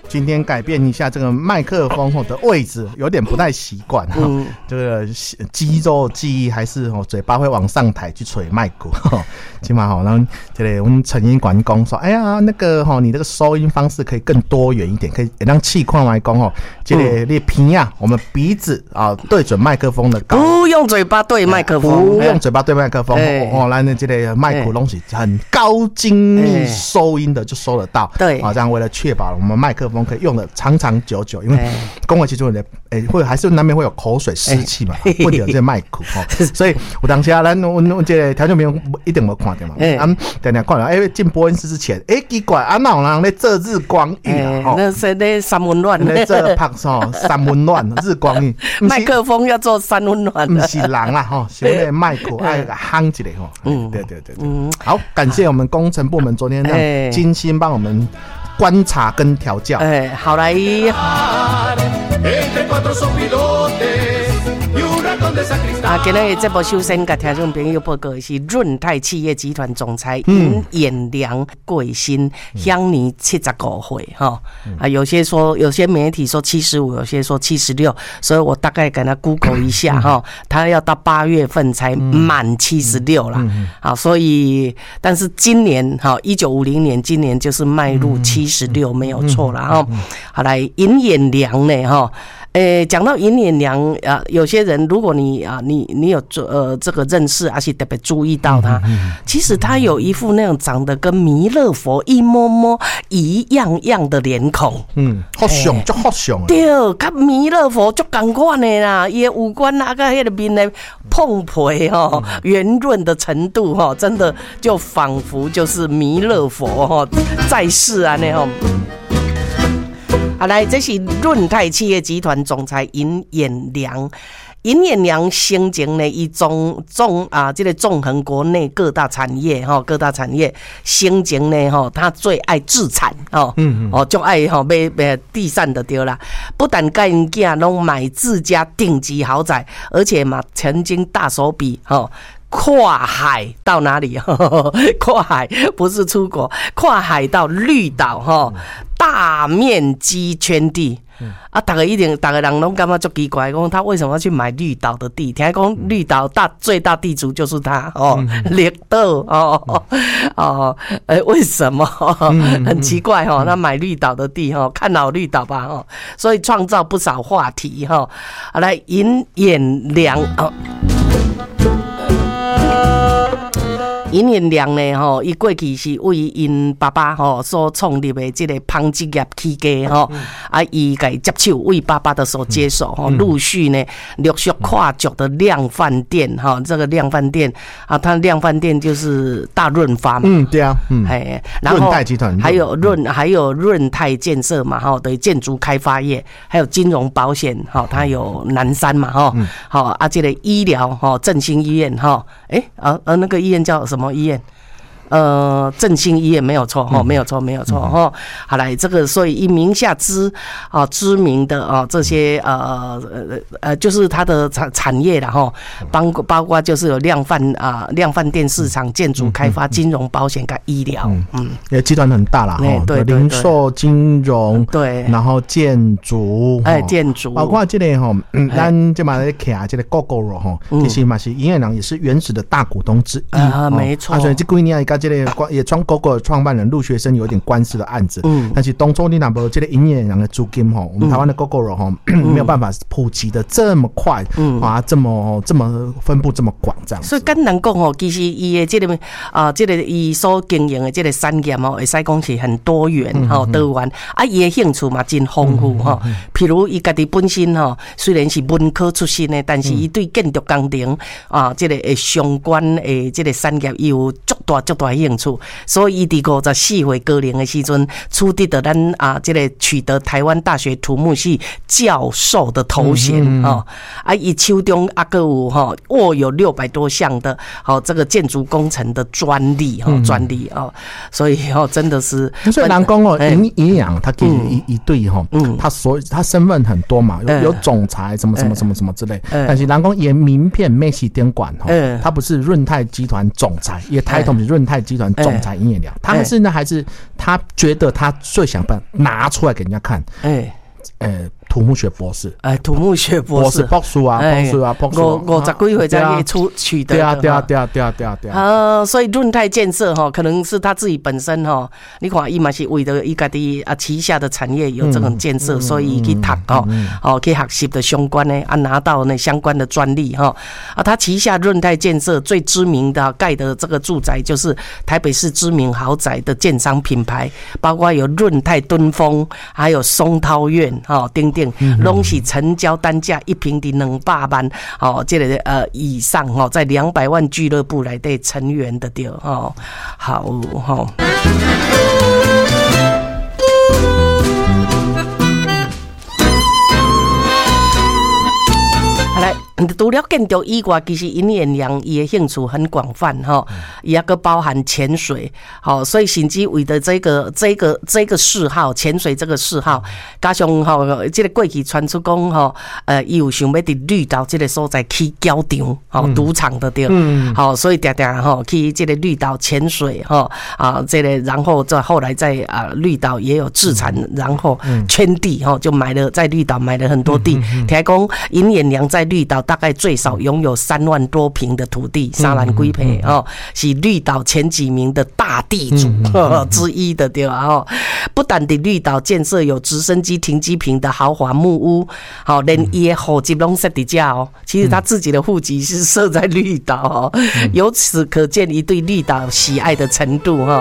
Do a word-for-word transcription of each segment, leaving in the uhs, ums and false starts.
今天改变一下这个麦克风的位置，有点不太习惯哈。嗯、这个肌肉记忆还是哦，嘴巴会往上抬去吹麦克哈。起码好，然后这里我们成音管工说，哎呀，那个哈，你这个收音方式可以更多元一点，可以让气况来讲哦，这里你鼻呀，我们鼻子啊对准麦克风的高， 不用嘴巴对麦克风， 不用嘴巴对麦克风哦，来呢这里麦克东西很高精密收音的就收得到，对啊，这样为了确保我们麦克风可以用的长长久久，因为讲话其中的诶会还是难免会有口水湿气嘛，问题有这个麦克哦，所以我当下咱我我这个条件没有一定没看到嘛，啊，等下看了哎进播音室之前，哎奇怪啊，哪有人在做日光浴啊？ 那是那三温暖， 在做拍哦三温暖日光浴， 麦克风要做三温暖， 不是人啦哈，是那个麦克爱夯起来哈，嗯，对对对对，好，感谢我们工程部门昨天让精心帮我们观察跟调教， 哎，好来。啊，今日这部首先甲听众朋友报告的是润泰企业集团总裁尹衍良过身，享年七十五岁哈。啊，有些说有些媒体说七十五，有些说七十六，所以我大概给他 Google 一下哈，他要到八月份才满七十六啦。好，所以但是今年哈，一九五零年，今年就是迈入七十六，没有错啦哈。好来，尹衍良呢哈。诶，讲到尹衍良啊，有些人如果你啊，你你有呃这个认识，而且特别注意到他，其实他有一副那种长得跟弥勒佛一模模一样样的脸孔， 嗯，好像就好像， 对，跟弥勒佛就同款的啦，伊五官那个迄个面的碰皮哈，圆润的程度哈，真的就仿佛就是弥勒佛哈在世啊那种。好，来，这是润泰企业集团总裁尹衍良。尹衍良先前呢，以纵纵啊，这个纵横国内各大产业哈，各大产业先前呢哈，他最爱自产哦，嗯哦，就爱哈买买地产的对啦。不但跟人家拢买自家顶级豪宅，而且嘛，曾经大手笔哈。跨海到哪里？跨海不是出国，跨海到绿岛哈，大面积圈地。啊，大家一定，大家人拢感觉足奇怪，讲他为什么要去买绿岛的地？听讲绿岛大最大地主就是他哦，绿岛哦哦，呃，为什么？很奇怪哈、哦，他买绿岛的地哈，看好绿岛吧哈，所以创造不少话题哈。来，尹衍良哦。尹衍良呢，吼，伊过去是为因爸爸吼所创立的这个纺织业起家吼，啊，伊甲接手为爸爸的所接手吼，陆续呢陆续跨足的量贩店哈，这个量贩店啊，它量贩店就是大润发嘛， 嗯，对啊，嗯， 哎，然后润泰集团还有润还有润泰建设嘛，哈，对，建筑开发业，还有金融保险，哈，它有南山嘛，哈，好啊，这个医疗哈，振兴医院哈，哎，啊啊那个医院叫什么？医院，呃，振兴医院没有错哈，没有错，没有错哈。好来，这个所以以名下知啊知名的啊这些呃呃呃，就是它的产产业啦哈，包包括就是有量贩啊量贩店市场、建筑开发、金融保险跟医疗，嗯， 也集团很大啦哈， 对， 零售、金融， 对， 然后建筑， 哎，建筑， 包括这个哈，嗯，咱这嘛在看这个 Gogoro 哈，其实嘛是尹衍良也是原始的大股东之一啊，没错。 啊，所以这几年跟这个也创 Gogo 的创办人陆学生有点官司的案子，嗯，但是当初你那不这个尹衍良的租金哈，我们台湾的 Gogo 哈没有办法普及的这么快，嗯啊，这么这么分布这么广这样子。 所以简单讲吼，其实伊的这个啊，这个伊所经营的这个产业吼，会使讲是很多元吼，多元啊，伊的兴趣嘛真丰富吼。譬如伊家己本身吼，虽然是文科出身的，但是伊对建筑工程啊，这个诶相关诶这个产业伊有足大足大兴趣，所以伊伫五十四岁高龄的时阵，取得的咱啊，这个取得台湾大学土木系教授的头衔哦。啊，伊手中啊个有哈握有六百多项的好这个建筑工程的专利哈专利哦，所以哦真的是。 所以人讲哦，尹尹养他其实一一对哈，他所他身份很多嘛，有有总裁什么什么什么什么之类，但是人讲也名片没起点管哈，他不是润泰集团总裁，也抬头是润泰泰集团总裁尹衍梁，他现在还是他觉得他最想把拿出来给人家看，哎，呃。土木学博士， 哎，土木学博士， 博士啊，博士啊，博士， 五五十几岁才出取得， 对啊，对啊，对啊，对啊，对啊，对啊。 呃，所以润泰建设哈，可能是他自己本身哈，你看伊嘛是为了伊家己啊旗下的产业有这种建设，所以去读哦，哦去学习的相关的啊，拿到那相关的专利哈啊，他旗下润泰建设最知名的盖的这个住宅就是台北市知名豪宅的建商品牌，包括有润泰敦丰，还有松涛苑哈，丁丁。拢是成交单价一平的两百万，哦，这个呃以上哦，在两百万俱乐部来的成员的对哦，好哈。来，除了建筑以外，其实尹衍梁伊的兴趣很广泛哈，也个包含潜水，好，所以甚至为的这个这个这个嗜好，潜水这个嗜好，加上哈，这个过去传出讲哈，呃，伊有想要伫绿岛这个所在起钓场，好赌场的对，好，所以常常哈去这个绿岛潜水哈啊，这个然后再后来在啊绿岛也有自产，然后圈地哈，就买了在绿岛买了很多地，听讲尹衍梁在绿岛大概最少拥有三万多坪的土地，沙兰龟培哦，是绿岛前几名的大地主之一的对吧？哦，不但在绿岛建设有直升机停机坪的豪华木屋，好，连伊的户籍拢设伫遮哦。其实他自己的户籍是设在绿岛哦，由此可见一对绿岛喜爱的程度哈。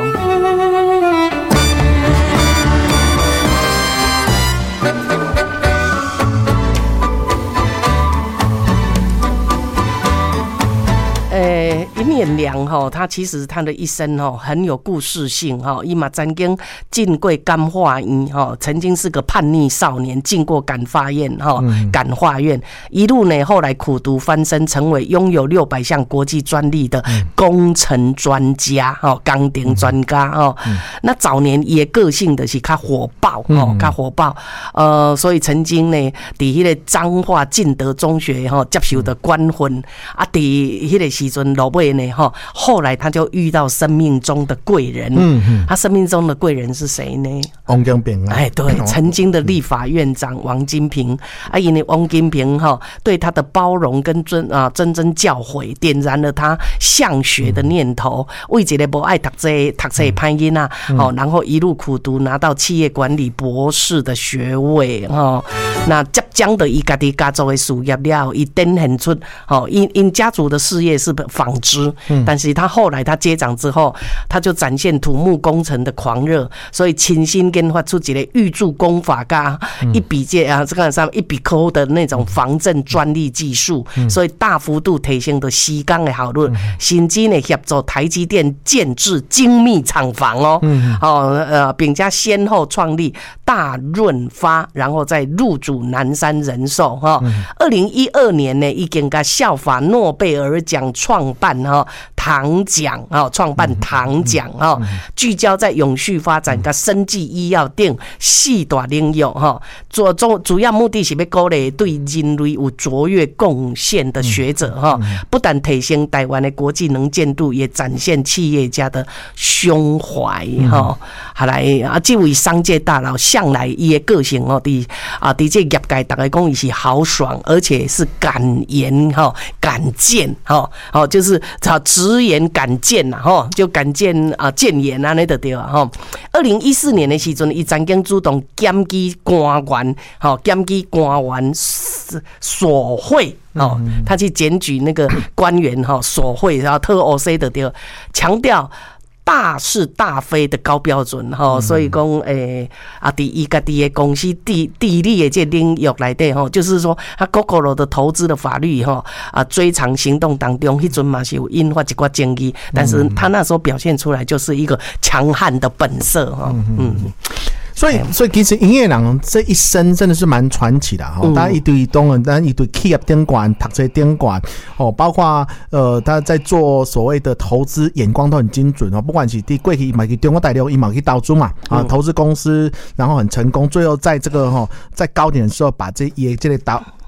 尹衍梁哈，他其实他的一生哈很有故事性哈，伊嘛曾经进过感化院哈，曾经是个叛逆少年，进过感化院哈，感化院一路呢，后来苦读翻身，成为拥有六百项国际专利的工程专家哈，钢钉专家哈。那早年也个性的是较火爆哦，较火爆，呃，所以曾经呢，伫迄个彰化进德中学哈接受的官婚啊，伫迄个时阵落尾呢哈，后来他就遇到生命中的贵人，嗯嗯，他生命中的贵人是谁呢？ 王金平， 哎，对，曾经的立法院长王金平，啊，因为王金平哈对他的包容跟谆啊谆谆教诲，点燃了他向学的念头，为一个不爱读册、读册歹囡仔，哦，然后一路苦读，拿到企业管理博士的学位，哦，那接将的伊家己家族的事业了，伊展现出，哦，因因家族的事业是纺织，但是他后来他接掌之后，他就展现土木工程的狂热，所以亲心研发出一个预铸工法加一笔这啊这个上一笔扣的那种防震专利技术，所以大幅度提升的施工的效率，甚至呢协助台积电建制精密厂房哦，哦呃，并且先后创立大润发，然后再入主南山人寿哈。二零一二年呢，已经甲效法诺贝尔奖创办哈糖奖啊，创办糖奖啊，聚焦在永续发展跟生技医药等四大领域哈。主主主要目的是要鼓励对人类有卓越贡献的学者哈，不但提升台湾的国际能见度，也展现企业家的胸怀哈。好来啊，这位商界大佬向来伊的个性哦，伫啊伫这业界大家讲伊是豪爽，而且是敢言哈、敢谏哈，哦就是直言敢谏呐哈，就敢谏啊谏言啊那个对啊哈。二零一四年的时阵，伊曾经主动检举官员，哈检举官员索贿。哦，他去检举那个官员哈索贿，然后特 O C 的对，强调大是大非的高标准哈，所以讲诶啊，伫伊家己的公司地地理的这领域内底哈，就是说他 Gogoro 的投资的法律哈啊追偿行动当中，迄阵嘛是有引发一寡争议，但是他那时候表现出来就是一个强悍的本色哈，嗯。 所以，所以其实尹衍梁这一生真的是蛮传奇的哈。当然一堆当然，当然一堆企业顶管、读册顶管哦，包括呃他在做所谓的投资眼光都很精准哦。不管是伫过去买去中国大陆，伊买去投资嘛啊，投资公司，然后很成功，最后在这个哈在高点的时候把这也这个导。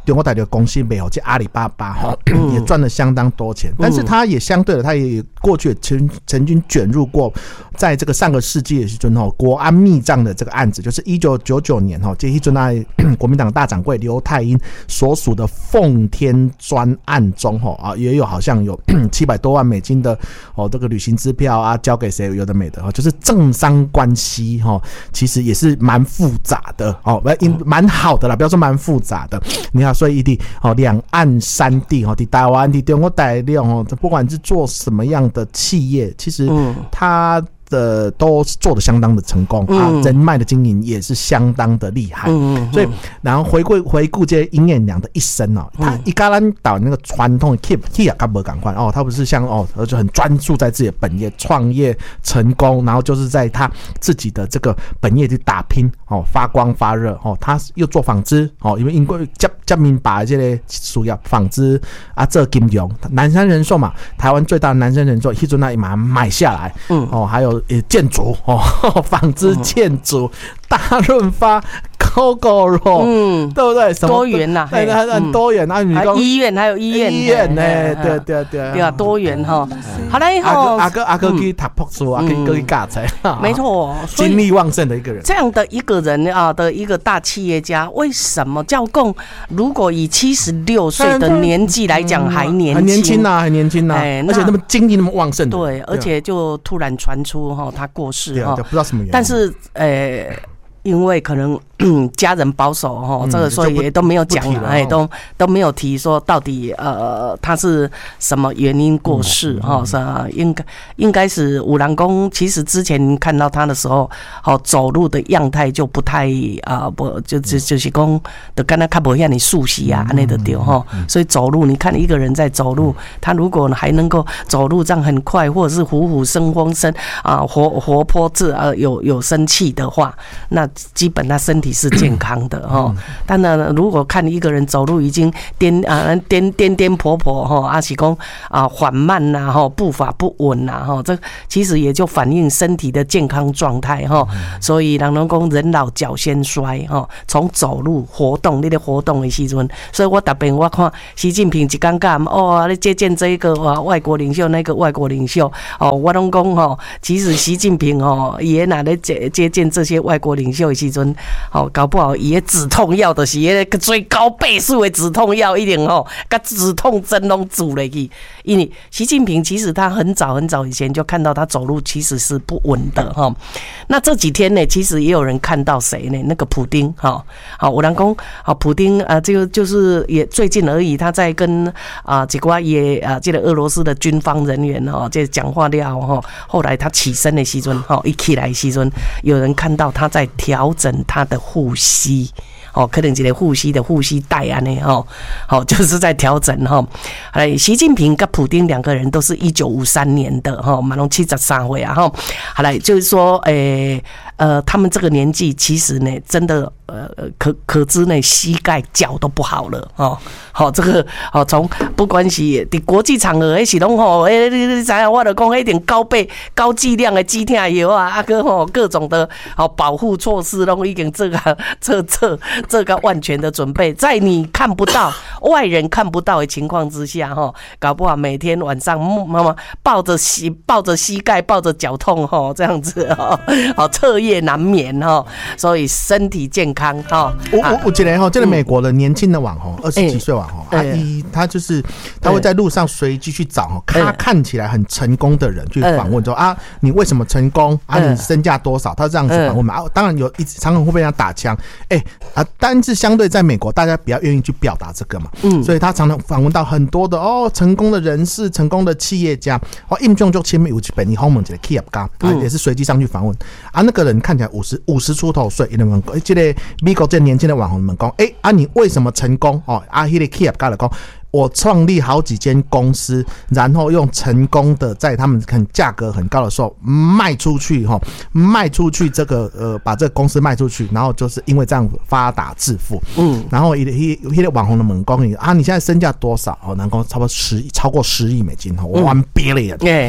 中国大陆公司背后这阿里巴巴哈、嗯、也赚了相当多钱，但是他也相对的，他也过去曾曾经卷入过，在这个上个世纪的时候国安密账的这个案子，就是一九九九年哈，这一阵在国民党大掌柜刘太英所属的奉天专案中哈啊，也有好像有七百多万美金的哦这个旅行支票啊，交给谁有的没的哈，就是政商关系哈，其实也是蛮复杂的哦，蛮好的啦，不要说蛮复杂的。你看，所以一定哦，两岸三地哦，台湾、中国大陆哦，不管是做什么样的企业，其实它的都做得相当的成功、嗯、啊，人脉的经营也是相当的厉害，嗯嗯、所以然后回顾回顾这些殷彦良的一生哦，他一刚刚导那个传统的 keep keep 啊，不赶快哦，他不是像哦，就很专注在自己的本业创业成功，然后就是在他自己的这个本业去打拼哦，发光发热哦，他又做纺织哦，因为因为接接明白这类需要纺织啊，这金融南山人寿嘛，台湾最大的南山人寿，迄阵那一马买下来，嗯哦，还有。建筑哦，纺织建筑，大润发。Gogoro， 嗯，对不对？什么多元呐、啊？ 对，很多元啊！你讲医院还有医院， 医院呢？对对对， 对啊，多元哈。好了以后， 阿哥阿哥去读博士，阿哥去教材， 没错， 精力旺盛的一个人。 这样的一个人啊的一个大企业家，为什么教共如果以七十六岁的年纪来讲还年轻， 很年轻呐，很年轻呐，而且那么精力那么旺盛。 对，而且就突然传出哈他过世哈， 不知道什么原因。 但是呃。因为可能家人保守哈、嗯，这个所以也都没有讲，哎，都都没有提说到底呃他是什么原因过世哈、嗯嗯，是啊，应该应该是五郎公。其实之前看到他的时候，好走路的样态就不太啊、呃，不就就就是讲，就跟他看不像你熟悉啊那的丢哈，所以走路你看一个人在走路，他如果还能够走路这样很快，或者是虎虎生风生啊活活泼自呃有有生气的话，那。基本他身体是健康的哈，但呢，如果看一个人走路已经颠啊颠颠颠簸簸哈，阿是讲啊缓慢呐哈，步伐不稳呐哈，这其实也就反映身体的健康状态哈。所以人拢讲人老脚先衰哈，从走路活动你的活动的时阵，所以我特别我看习近平一刚刚哦，你接见这一个外国领袖那个外国领袖哦，我拢讲吼，其实习近平哦也拿来接接见这些外国领袖。时阵，好搞不好也止痛药的是那个最高倍数的止痛药一点哦，跟止痛针拢煮了去。因为习近平其实他很早很早以前就看到他走路其实是不稳的哈。那这几天呢，其实也有人看到谁呢？那个普丁哈，好，我人讲好，普丁啊，这个就是也最近而已，他在跟啊几个也啊这个俄罗斯的军方人员哈，这讲话了哈。后来他起身的时阵哈，一起来的时阵，有人看到他在调整他的呼吸，哦，可能这个呼吸的呼吸带啊呢，哦，好，就是在调整哈。哎，习近平跟普丁两个人都是一九五三年的哈，马龙七十三岁啊哈。好来，就是说，诶。呃，他们这个年纪其实呢，真的呃可可知呢，膝盖脚都不好了哦。好、哦，这个好从不管是伫国际场合，迄是拢吼，诶，你你知影，我就讲迄点高倍高剂量的止痛药啊，啊个吼各种的好保护措施，拢已经这个这这这个万全的准备，在你看不到外人看不到的情况之下，哈，搞不好每天晚上妈妈抱着膝抱着膝盖抱着脚痛哈，这样子哈，好彻夜难眠哈，所以身体健康哈。 我我我记得哈，这个美国的年轻的网红，二十几岁网红，阿姨他就是他会在路上随机去找他看起来很成功的人去访问，说啊，你为什么成功啊？你身价多少？他这样子访问嘛，啊，当然有一常常会被人家打枪，哎啊，但是相对在美国，大家比较愿意去表达这个嘛，嗯，所以他常常访问到很多的哦成功的人士、成功的企业家，哦，印象就前面有一本你后面这个企业家啊，也是随机上去访问啊，那个人看起来五十五十出头岁，他们讲，这个美国这年轻的网红们讲，哎啊，你为什么成功？哦，啊，那个企业家来讲。我创立好几间公司，然后用成功的在他们很价格很高的时候卖出去哈，卖出去这个呃把这个公司卖出去，然后就是因为这样发达致富，嗯，然后一一一个网红的猛攻啊，你现在身价多少？哦，能够差不多十超过十亿美金哈，one billion。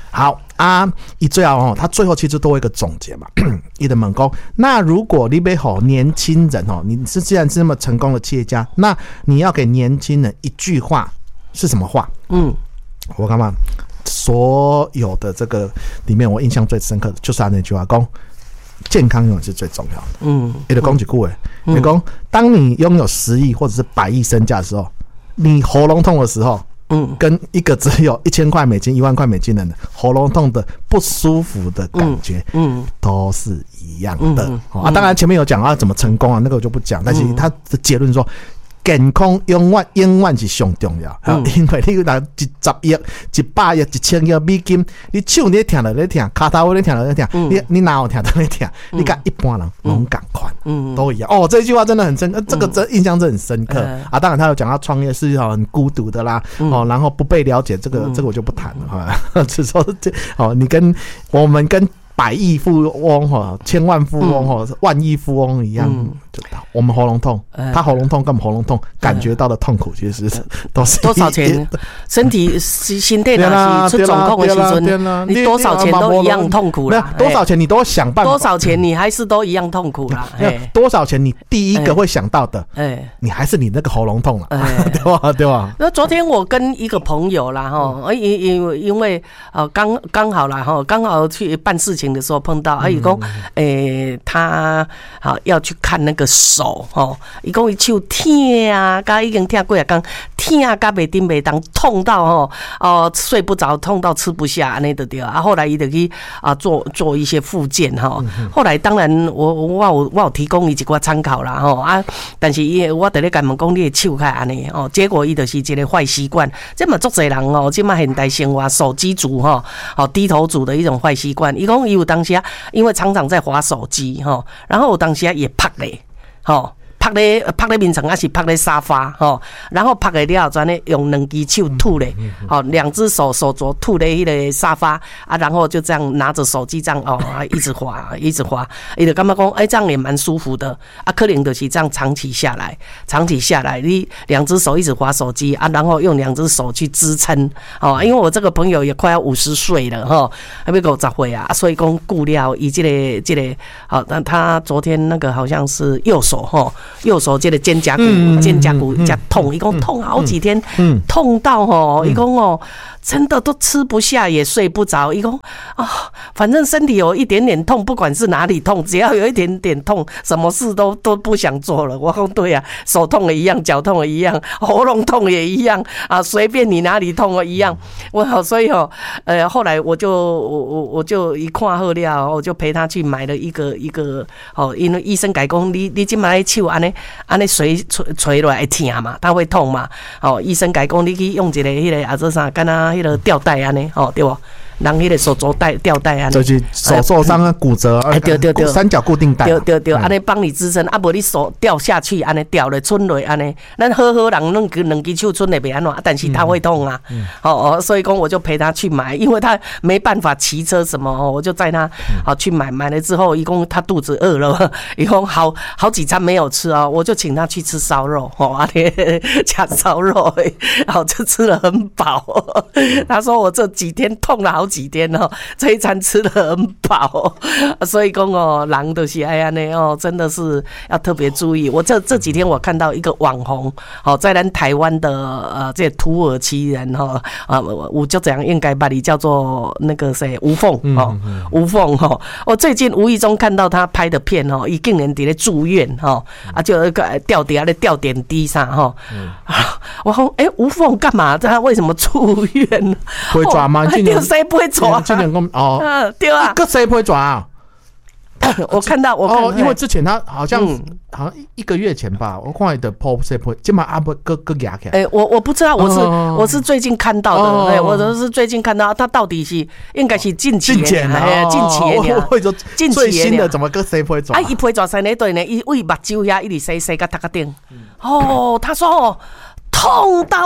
好啊，伊最后哦，他最后其实都有一个总结嘛，伊的猛攻。那如果你被吼年轻人哦，你是既然是那么成功的企业家，那你要给年轻人一句话是什么话？嗯，我干嘛？所有的这个里面，我印象最深刻的就是他那句话，讲健康永远是最重要的。嗯，你的讲一句话，你讲当你拥有十亿或者是百亿身价的时候，你喉咙痛的时候。嗯，跟一个只有一千块美金、一万块美金的人，喉咙痛的不舒服的感觉，嗯，都是一样的。嗯嗯、啊，当然前面有讲啊怎么成功啊，那个我就不讲。但是他的结论说，健康永远永远是上重要，嗯、因为你拿一十亿、一百亿、一千亿美金，你手你疼了你疼，脚头你疼了你疼，嗯、你你哪有疼到你疼？嗯、你跟一般人拢同款，嗯，都一样。哦，这句话真的很深，这个真印象真的很深刻、嗯、啊。当然他有讲到创业是很孤独的啦，嗯、哦，然后不被了解，这个、嗯、这个我就不谈了哈。只说这哦，你跟我们跟。百亿富翁哈，千万富翁哈，万亿富翁一样，嗯、就我们喉咙痛，嗯、他喉咙痛跟我们喉咙痛，感觉到的痛苦其实都是多少钱？身体心态哪是出状况的时候，你多少钱都一样痛苦啦。 多少钱你都想办法， 多少钱你还是都一样痛苦啦。 多少钱你第一个会想到的，哎，你还是你那个喉咙痛了，对吧？对吧？ 那昨天我跟一个朋友啦哈，因因因为呃刚刚好啦哈，刚好去办事情的时候碰到，啊，伊讲，诶，他好要去看那个手，吼，伊讲伊手痛啊，甲已经痛过啊，讲痛啊，甲袂顶袂当，痛到吼，哦，睡不着，痛到吃不下，安尼就对啊。后来伊就去啊做做一些复健哈。后来当然我我有我有提供伊一寡参考啦吼啊，但是伊我伫咧甲问讲你的手开安尼哦，结果伊就是一个坏习惯，这嘛足侪人哦，即嘛现代生活手机族吼，哦低头族的一种坏习惯。伊讲伊有当时。因为常常在滑手机哈，然后我当时也拍咧，吼拍咧拍咧面床，还是拍咧沙发吼，然后拍咧了，转咧用两只手吐咧，好两只手手镯吐咧迄个沙发啊，然后就这样拿着手机这样哦，一直滑一直滑，伊就感觉讲，哎，这样也蛮舒服的啊，可能就是这样长期下来，长期下来，你两只手一直滑手机啊，然后用两只手去支撑哦，因为我这个朋友也快要五十岁了哈，还没够十岁啊，所以讲顾了以这个这个好，但他昨天那个好像是右手哈。右手这个肩胛骨，嗯、肩胛骨加痛，一共痛好几天，嗯、痛到哦，一共哦，真的都吃不下，也睡不着，一共啊，反正身体有一点点痛，不管是哪里痛，只要有一点点痛，什么事都都不想做了。我说对啊，手痛也一样，脚痛也一样，喉咙痛也一样啊，随便你哪里痛都一样。我好，所以哦，呃，后来我就我我我就一看好了，我就陪他去买了一个一个哦，因为医生改讲你你今买手安尼。安尼垂垂垂落来会痛嘛，它会痛嘛。哦，医生改讲你去用一个迄个啊，做啥？干那迄个吊带安尼，哦，对不？人迄个手镯带吊带安尼， 就是手受伤啊、骨折，哎，对对对，三角固定带， 对对对，安尼帮你支撑，啊，无你手掉下去，安尼掉了，伸落安尼，咱好好人弄个两只手伸也袂安怎，但是他会痛啊。哦哦，所以讲我就陪他去买，因为他没办法骑车什么，哦，我就载他好去买，买了之后，一共他肚子饿了，一共好好几餐没有吃啊，我就请他去吃烧肉，哦，安尼吃烧肉，好就吃了很饱。他说我这几天痛了好几天哦，这一餐吃得很饱，所以讲哦，人就是哎呀呢哦，真的是要特别注意。我这这几天我看到一个网红，哦，在咱台湾的呃这土耳其人哈啊，我就这样应该把你叫做那个谁吴凤哦，吴凤哈，我最近无意中看到他拍的片哦，伊竟然伫咧住院哈啊，就一个吊底下咧吊点滴上哈，我说哎吴凤干嘛？他为什么住院？ 会抓吗？ 丢谁不会抓？ 今年公哦， 嗯，对啊， 个谁不会抓啊？ 我看到，我看哦，因为之前他好像、嗯、好像一个月前吧，我看的 pop 谁不会，今晚阿不个个牙起来。 哎、欸，我我不知道，我是、哦、我是最近看到的，哦、对，我都是最近看到他到底是应该是近期的，哎，近期的， 或者说最新的怎么个谁不会抓？ 啊，伊不会抓三那对呢，伊为目睭遐一直洗洗个头壳顶。哦，他说哦，痛到。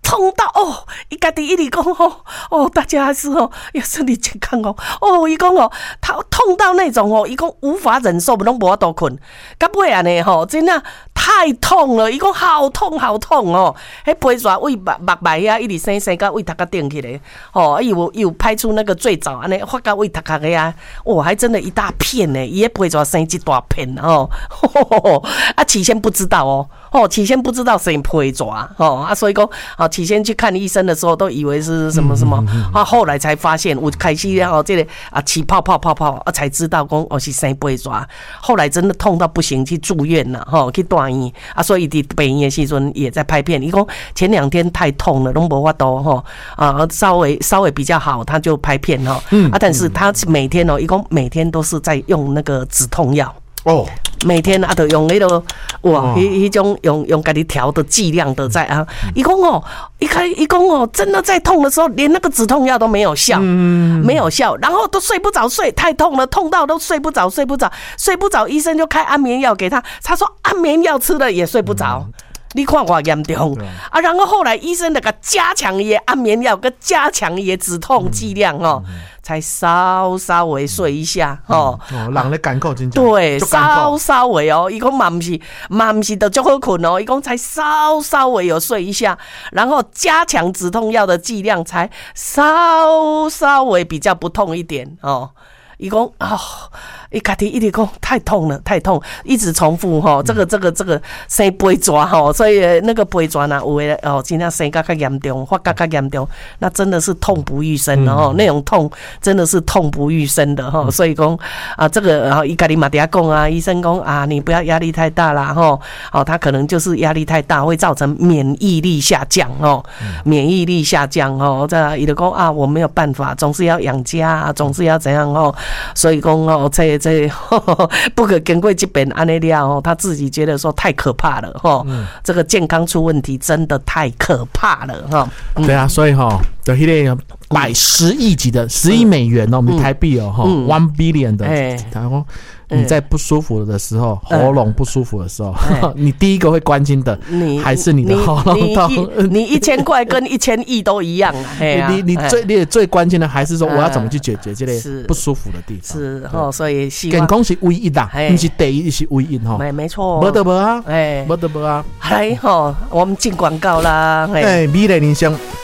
痛到哦，伊家己一直讲哦哦，大家还是哦要身体健康哦哦，伊讲哦，他痛到那种哦，伊讲无法忍受，拢无法度困，到尾安尼吼，真的太痛了，伊讲好痛好痛哦，迄皮蛇为目目脉啊，一直生生到胃头壳顶起来，哦，伊有伊有拍出那个最早安尼发到胃头壳个啊，哇，还真的一大片呢，伊迄皮蛇生一大片哦，呵呵呵啊，起先不知道哦，哦，起先不知道生皮蛇哦，啊，所以讲啊，起先去看医生的时候都以为是什么什么，啊，后来才发现，我开始哦，这个啊起泡泡泡泡啊，才知道讲哦是生皮蛇，后来真的痛到不行，去住院了吼，去大医啊，所以伫北医的时阵也在拍片，伊讲前两天太痛了，拢无法度吼啊，稍微稍微比较好，他就拍片吼，啊，但是他每天哦，伊讲每天都是在用那个止痛药。哦，每天啊，都用那个哇，迄迄种用用家己调的剂量的在啊。伊讲哦，一开伊讲哦，真的在痛的时候，连那个止痛药都没有效，嗯、没有效，然后都睡不着，睡太痛了，痛到都睡不着，睡不着，睡不着，医生就开安眠药给他，他说安眠药吃了也睡不着。嗯你看我严重啊！然后后来医生那个加强也安眠药跟加强也止痛剂量哦，嗯、才稍稍微睡一下哦。 哦，人咧艰苦真正对，稍稍微哦，伊讲嘛不是嘛不是都足好困哦，伊讲才稍稍微有睡一下，然后加强止痛药的剂量才稍稍微比较不痛一点哦。伊讲哦，伊家己一直讲太痛了，太痛，一直重复吼，这个这个这个生皮蛇吼，所以那个皮蛇呢，有诶哦，真正生甲较严重，发甲较严重，那真的是痛不欲生的吼，那种痛真的是痛不欲生的吼，所以讲啊，这个然后伊家己嘛底下讲啊，医生讲啊，你不要压力太大啦吼，哦，他可能就是压力太大会造成免疫力下降哦，免疫力下降哦，这伊就讲啊，我没有办法，总是要养家啊，总是要怎样哦。所以讲哦，这这呵呵不可经过这边安尼了哦，他自己觉得说太可怕了哈，嗯、这个健康出问题真的太可怕了哈。 嗯、对啊，所以哈，的迄个百十亿级的十亿美元哦，我们台币哦哈 ，one billion 的，然后。你在不舒服的时候，喉咙不舒服的时候，嗯、你第一个会关心的，还是你的喉咙痛？ 你一千块跟一千亿都一样啊！ 你你最你最关心的还是说我要怎么去解决这类不舒服的地方？ 是哦，所以希望健康是唯一的，不是第一是唯一哈。 没没错， 没得没啊，哎，没得没啊。 来哈，我们进广告啦。 哎，美丽人生